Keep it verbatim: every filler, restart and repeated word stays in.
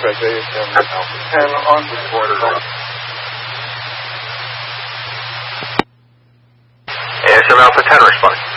suspect A S M Alpha ten on recorder. A S M Alpha ten responding.